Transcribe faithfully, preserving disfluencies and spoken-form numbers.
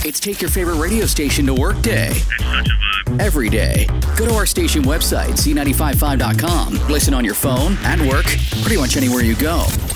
It's Take Your Favorite Radio Station to Work Day. It's such a vibe. Every day. Go to our station website, C nine five five dot com. Listen on your phone, at work, pretty much anywhere you go.